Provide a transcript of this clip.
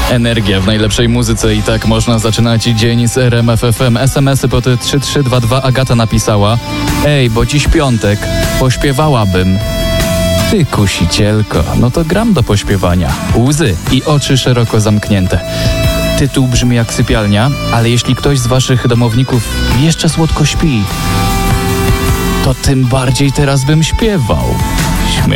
Energia w najlepszej muzyce i tak można zaczynać dzień z RMF FM. SMS-y pod 3322 Agata napisała: Ej, bo dziś piątek, pośpiewałabym. Ty kusicielko, no to gram do pośpiewania. Łzy i oczy szeroko zamknięte. Tytuł brzmi jak sypialnia, ale jeśli ktoś z waszych domowników jeszcze słodko śpi, to tym bardziej teraz bym śpiewał.